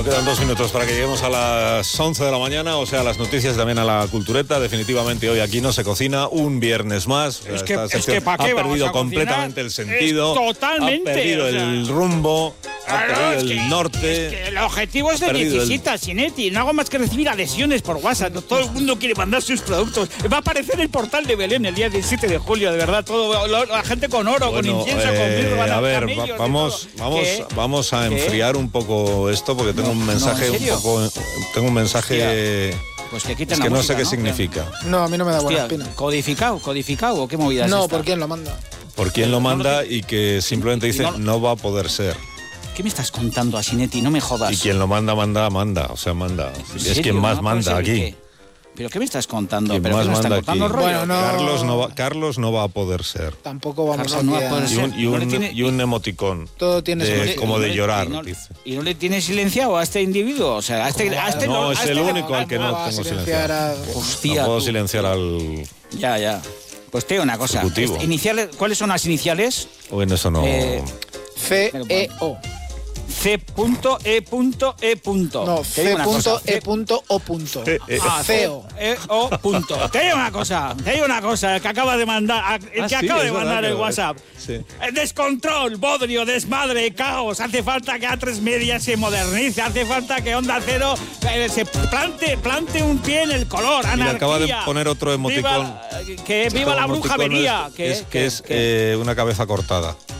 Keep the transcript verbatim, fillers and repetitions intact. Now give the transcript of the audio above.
Bueno, quedan dos minutos para que lleguemos a las once de la mañana, o sea, a las noticias, también a la cultureta. Definitivamente hoy aquí no se cocina un viernes más. Es que, Esta es que ¿para qué ha vamos perdido a completamente el sentido. Es totalmente. Ha perdido o sea, el rumbo, ha claro, perdido es el que, norte. Es que el objetivo es de perdido el- Necesita, Sinetti. No hago más que recibir adhesiones por WhatsApp. Todo el mundo quiere mandar sus productos. Va a aparecer el portal de Belén el día diecisiete de julio, de verdad. Todo, lo- la gente con oro, Bueno, con incienso, eh, con mirra, a ver, camellos, va- de vamos, todo. vamos, ¿Qué? vamos a ¿Qué? enfriar un poco esto porque tengo No, un mensaje no, ¿en un serio? poco, tengo un mensaje Pues que quiten es la que no música, sé qué ¿no? significa. No, a mí no me da buena Hostia, espina. ¿codificado? ¿Codificado o qué movida es No, esta? ¿por quién lo manda? Por quién lo manda y que simplemente dice no- no va a poder ser. ¿Qué me estás contando, Asinetti? No me jodas. Y quien lo manda, manda, manda. O sea, manda. ¿En Es serio? quien más ¿No puede manda ser aquí. qué? ¿Pero qué me estás contando? Quien ¿Pero más qué me estás manda cortando aquí. el rollo? Bueno, no. Carlos no va, Carlos no va a poder ser. Tampoco vamos Carlos, no aquí va a poder a... Y ser. un, y No le un- tiene- y un emoticón. Todo tiene de- su motivo. como de Y no le- llorar, y no, dice. ¿Y no le tiene silenciado a este individuo? O sea, a este... A este No, a es este el le- único al que no va a tengo silenciar silenciado. a- Hostia, No puedo tú. silenciar al... Ya, ya. Pues te digo una cosa. Ejecutivo. Este, iniciales, ¿cuáles son las iniciales? Bueno, eso no... Eh, C E O. C punto E punto E punto. No, Te C digo una cosa, punto C- E punto O punto. Eh, eh, Ah, C E O. E O punto. Te digo una cosa, te digo una cosa, el que acaba de mandar, el Ah, que sí, acaba de es mandar verdad el que- WhatsApp. sí. El descontrol, bodrio, desmadre, caos. Hace falta que A tres Media se modernice, hace falta que Onda Cero eh, se plante, plante un pie en el color. Mira, Anarquía. acaba de poner otro emoticón. Viva, que viva la Este bruja emoticón venía. es- que, Es que es que- eh, una cabeza cortada.